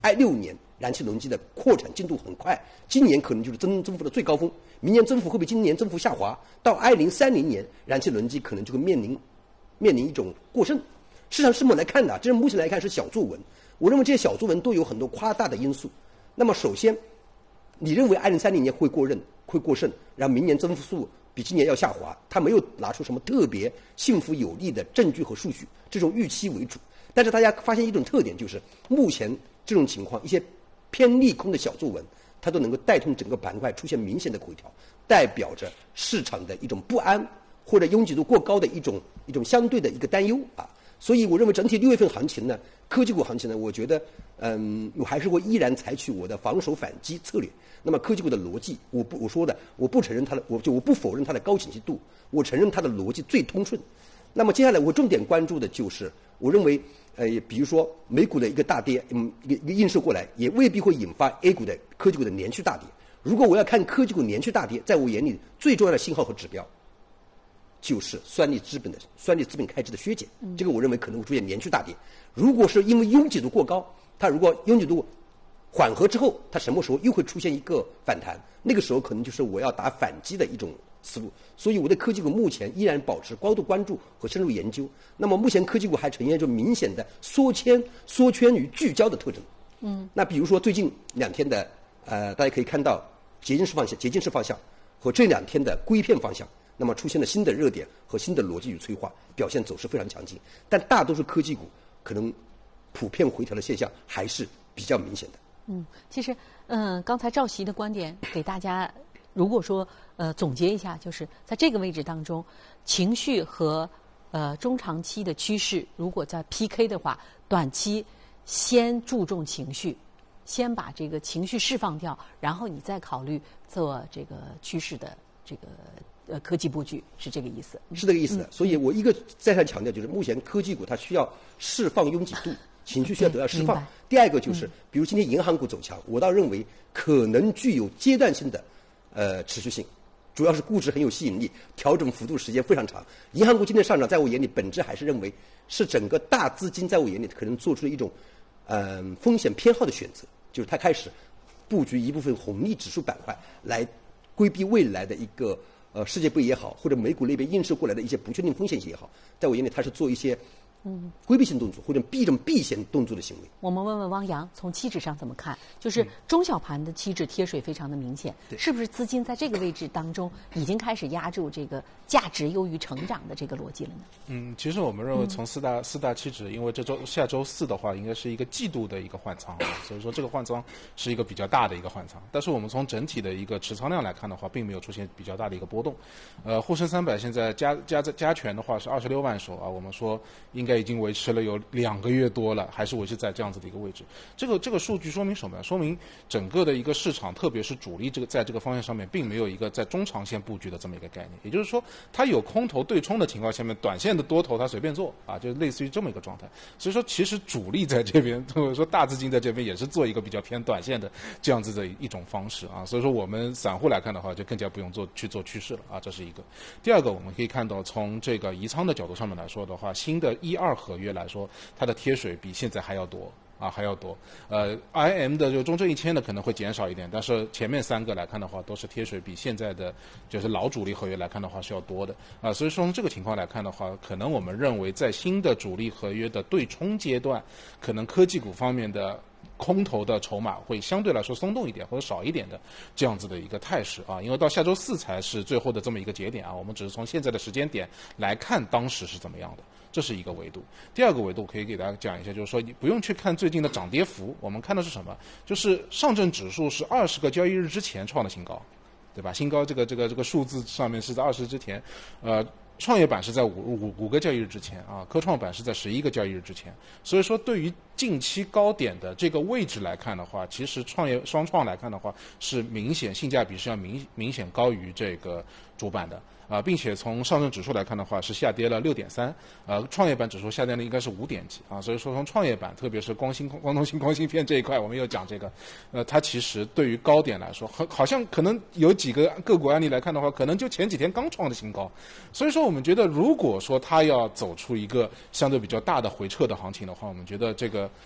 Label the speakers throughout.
Speaker 1: 26年燃气轮机的扩产进度很快，今年可能就是增幅的最高峰，明年增幅会比今年增幅下滑，到2030年燃气轮机可能就会面临一种过剩。市场是目来看的，这目前来看是小作文。我认为这些小作文都有很多夸大的因素。那么首先，你认为2030年会过剩，然后明年增速比今年要下滑，他没有拿出什么特别幸福有利的证据和数据，这种预期为主。但是大家发现一种特点，就是目前这种情况，一些偏利空的小作文，它都能够带动整个板块出现明显的回调，代表着市场的一种不安或者拥挤度过高的一种相对的一个担忧啊。所以我认为整体6月份行情呢，科技股行情呢，我觉得我还是会依然采取我的防守反击策略。那么科技股的逻辑，我不承认它的，我不否认它的高景气度，我承认它的逻辑最通顺。那么接下来我重点关注的就是，我认为比如说美股的一个大跌，一个映射过来，也未必会引发 A 股的科技股的连续大跌。如果我要看科技股连续大跌，在我眼里最重要的信号和指标，就是算力资本开支的削减，这个我认为可能会出现连续大跌。如果是因为拥挤度过高，它如果拥挤度缓和之后，它什么时候又会出现一个反弹？那个时候可能就是我要打反击的一种思路。所以我对科技股目前依然保持高度关注和深入研究。那么目前科技股还呈现着明显的缩圈与聚焦的特征。那比如说最近2天的大家可以看到捷径式方向和这2天的硅片方向，那么出现了新的热点和新的逻辑与催化，表现走势非常强劲。但大多数科技股可能普遍回调的现象还是比较明显的。
Speaker 2: 其实刚才赵琦的观点给大家，如果说总结一下，就是在这个位置当中，情绪和中长期的趋势如果在 PK 的话，短期先注重情绪，先把这个情绪释放掉，然后你再考虑做这个趋势的这个科技布局，是这个意思？
Speaker 1: 是这个意思的。所以我一个再三强调，就是目前科技股它需要释放拥挤度，情绪需要得到释放。第二个就是，比如今天银行股走强，我倒认为可能具有阶段性的持续性，主要是估值很有吸引力，调整幅度时间非常长。银行股今天上涨，在我眼里本质还是认为是整个大资金在我眼里可能做出了一种风险偏好的选择，就是它开始布局一部分红利指数板块来规避未来的一个世界杯也好，或者美股那边映射过来的一些不确定风险也好，在我眼里它是做一些规避性动作或者一种避险动作的行为。
Speaker 2: 我们问问汪洋，从期指上怎么看？就是中小盘的期指贴水非常的明显，是不是资金在这个位置当中已经开始压住这个价值优于成长的这个逻辑了呢？
Speaker 3: 其实我们认为从四大期指，因为下周四的话应该是一个季度的一个换仓，所以说这个换仓是一个比较大的一个换仓。但是我们从整体的一个持仓量来看的话，并没有出现比较大的一个波动。沪深300现在加权的话是26万手啊，我们说应该已经维持了有2个月多了，还是维持在这样子的一个位置。这个数据说明什么呢？说明整个的一个市场，特别是主力在这个方向上面，并没有一个在中长线布局的这么一个概念。也就是说，它有空头对冲的情况下面，短线的多头它随便做啊，就类似于这么一个状态。所以说，其实主力在这边，或者说大资金在这边，也是做一个比较偏短线的这样子的一种方式啊。所以说，我们散户来看的话，就更加不用去做趋势了啊，这是一个。第二个，我们可以看到，从这个移仓的角度上面来说的话，新的1、2合约来说，它的贴水比现在还要多。还要多。IM 的就中证1000的可能会减少一点，但是前面3个来看的话，都是贴水比现在的就是老主力合约来看的话是要多的所以说从这个情况来看的话，可能我们认为在新的主力合约的对冲阶段，可能科技股方面的空头的筹码会相对来说松动一点或者少一点的这样子的一个态势因为到下周4才是最后的这么一个节点我们只是从现在的时间点来看当时是怎么样的。这是一个维度。第二个维度可以给大家讲一下，就是说你不用去看最近的涨跌幅，我们看的是什么？就是上证指数是20个交易日之前创的新高，对吧？新高这个数字上面是在20之前，创业板是在5个交易日之前科创板是在11个交易日之前。所以说，对于近期高点的这个位置来看的话，其实双创来看的话，是明显性价比是要明显高于这个主板的。并且从上证指数来看的话是下跌了6.3，创业板指数下跌了应该是5点几所以说从创业板特别是光通信光芯片这一块，我们又讲这个，它其实对于高点来说，好像可能有几个个股案例来看的话，可能就前几天刚创的新高，所以说我们觉得如果说它要走出一个相对比较大的回撤的行情的话，我们觉得这个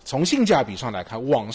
Speaker 3: 从性价比上来看，网